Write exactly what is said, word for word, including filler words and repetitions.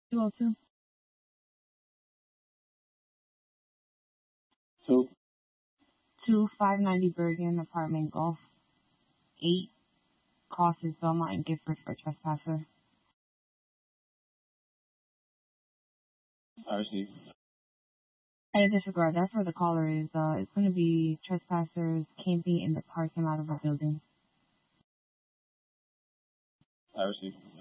two oh two. Two. two five ninety Bergen, apartment Golf eight, crosses Belmont and Gifford for trespasser. I see. I disregard. That's where the caller is. Uh, it's going to be trespassers camping in the parking lot of a building. I see.